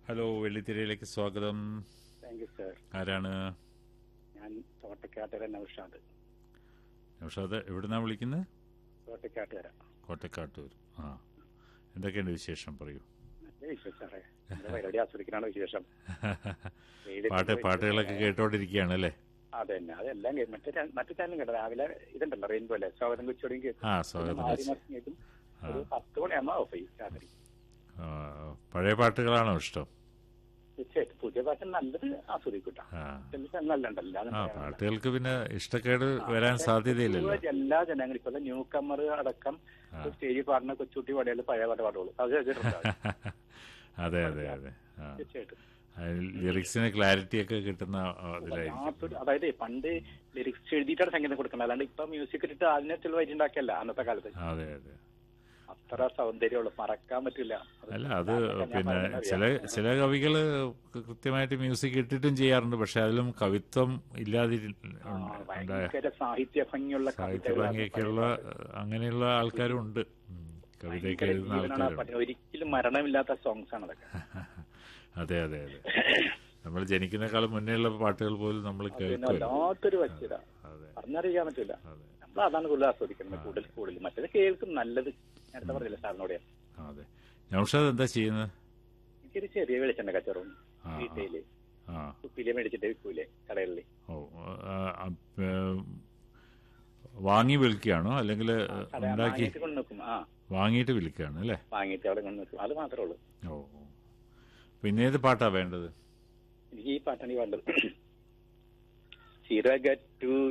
Hello, വെള്ളിത്തിരയിലേക്ക് സ്വാഗതം. Thank you sir. ആരാണ്? ഞാൻ തോട്ടക്കാട്ടുകര നൗഷാദ്. നൗഷാദ്, എവിടുന്നാ വിളിക്കുന്നത്? തോട്ടക്കാട്ടുകര. കോട്ടക്കാട്ടൂർ. ആ, എന്തൊക്കെയുണ്ട് വിശേഷം? പറയൂ. നല്ല വിശേഷം സാറേ. പരിപാടി ആസ്വദിക്കാനാണ് വിശേഷം. പാട്ടുകളൊക്കെ കേട്ടോണ്ടിരിക്കുകയാണ് അല്ലേ? അതെ തന്നെ, അതെല്ലാം മറ്റു ചാനലും കേട്ടോ. രാവിലെ ഇതുണ്ടല്ലോ റെയിൻബോ അല്ലേ, സ്വാഗതം കൊച്ചോടിയും കേൾക്കും. കേൾക്കും. ഒരു 10 മണിയാകുമ്പോൾ ഓഫ് ചെയ്യും രാത്രി. പഴയ പാട്ടുകളാണോ ഇഷ്ടം? തീർച്ചയായിട്ടും പുതിയ പാട്ട് നല്ലത് ആസ്വദിക്കൂട്ടാ. നല്ലുണ്ടല്ലോ. പാട്ടുകൾക്ക് പിന്നെ ഇഷ്ടക്കേട് വരാൻ സാധ്യതയില്ലല്ലോ. എല്ലാ ജനങ്ങളും ഇപ്പൊ ന്യൂ കമ്മർ അടക്കം സ്റ്റേജിൽ പാടുന്ന കൊച്ചുകുട്ടി പാടിയാലും പഴയ പാട്ട് പാടുള്ളൂ. അത് അതെ അതെ അതെ. തീർച്ചയായിട്ടും ലിറിക്സിന് ക്ലാരിറ്റി ഒക്കെ കിട്ടുന്ന അതായത് പണ്ട് ലിറിക്സ് എഴുതിയിട്ടാണ് സംഗീതം കൊടുക്കുന്നത്, അല്ലാണ്ട് ഇപ്പൊ മ്യൂസിക് ഇട്ടിട്ട് അതിനെ തെളിവായിട്ടുണ്ടാക്കിയല്ല അന്നത്തെ കാലത്ത്. അതെ അതെ. അത്ര സൗന്ദര്യമുള്ളൂ, മറക്കാൻ പറ്റില്ല. അല്ല, അത് പിന്നെ ചില കവികള് കൃത്യമായിട്ട് മ്യൂസിക് ഇട്ടിട്ടും ചെയ്യാറുണ്ട്. പക്ഷെ അതിലും കവിത്വം ഇല്ലാതെ സാഹിത്യ ഭംഗിയുള്ള അങ്ങനെയുള്ള ആൾക്കാരും ഉണ്ട്. കവിതയൊക്കെ എഴുതുന്ന ആൾക്കാരുണ്ട്. ഒരിക്കലും മരണമില്ലാത്ത സോങ്സ് ആണ് അതൊക്കെ. അതെ അതെ അതെ. നമ്മൾ ജനിക്കുന്നേക്കാളും മുന്നേയുള്ള പാട്ടുകൾ പോലും നമ്മൾ വല്ലാത്തൊരു വസ്തുത പറഞ്ഞറിയാൻ പറ്റില്ല. നമ്മൾ അതാണ് കൂടുതൽ ആസ്വദിക്കുന്നത്. കൂടുതൽ മറ്റേത് കേൾക്കും നല്ലത്. നേരത്തെ പറഞ്ഞില്ല സാറിനോട്. അതെ. നൗഷാദ് എന്താ ചെയ്യുന്നത്? എനിക്കൊരു ചെറിയ വെളിച്ചെണ്ണ കച്ചവടം വീട്ടില് കുപ്പിയിലെ മേടിച്ചിട്ട് വിൽക്കൂലേ കടകളിൽ. ഓ, വാങ്ങി വിൽക്കുകയാണോ അല്ലെങ്കിൽ വാങ്ങിയിട്ട് വിൽക്കുകയാണ് അല്ലേ? വാങ്ങിയിട്ട് അവിടെ കൊണ്ട് നിൽക്കും, അത് മാത്രമേ ഉള്ളൂ. ഓ, പിന്നെ ഏത് പാട്ടാ വേണ്ടത്? എനിക്ക് ഈ പാട്ടാണ് വേണ്ടത്. ചിറകറ്റു